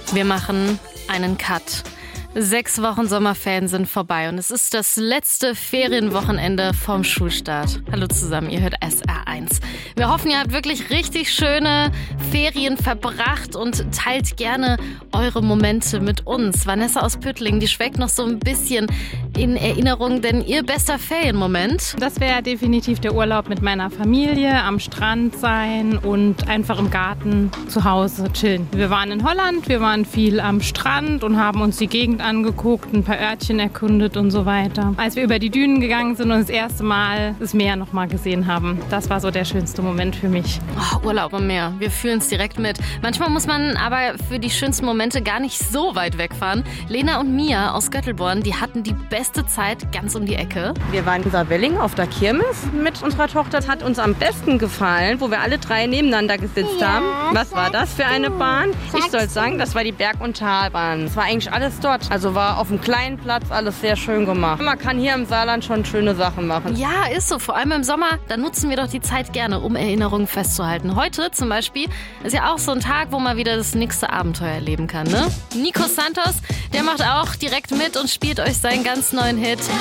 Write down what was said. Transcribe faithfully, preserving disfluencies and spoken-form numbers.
Wir machen einen Cut. Sechs Wochen Sommerferien sind vorbei und es ist das letzte Ferienwochenende vorm Schulstart. Hallo zusammen, ihr hört S R eins. Wir hoffen, ihr habt wirklich richtig schöne Ferien verbracht und teilt gerne eure Momente mit uns. Vanessa aus Püttling, die schwelgt noch so ein bisschen in Erinnerung, denn ihr bester Ferienmoment? Das wäre definitiv der Urlaub mit meiner Familie, am Strand sein und einfach im Garten zu Hause chillen. Wir waren in Holland, wir waren viel am Strand und haben uns die Gegend angeguckt, ein paar Örtchen erkundet und so weiter. Als wir über die Dünen gegangen sind und das erste Mal das Meer noch mal gesehen haben, das war so der schönste Moment für mich. Oh, Urlaub am Meer, wir fühlen es direkt mit. Manchmal muss man aber für die schönsten Momente gar nicht so weit wegfahren. Lena und Mia aus Göttelborn, die hatten die beste Zeit ganz um die Ecke. Wir waren in Saarwelling auf der Kirmes mit unserer Tochter. Das hat uns am besten gefallen, wo wir alle drei nebeneinander gesitzt Ja, haben. Was war sagst das für eine du. Bahn? Ich Sagst soll sagen, das war die Berg- und Talbahn. Es war eigentlich alles dort. Also war auf einem kleinen Platz alles sehr schön gemacht. Man kann hier im Saarland schon schöne Sachen machen. Ja, ist so. Vor allem im Sommer, da nutzen wir doch die Zeit gerne, um Erinnerungen festzuhalten. Heute zum Beispiel ist ja auch so ein Tag, wo man wieder das nächste Abenteuer erleben kann, ne? Nico Santos, der macht auch direkt mit und spielt euch seinen ganz neuen Hit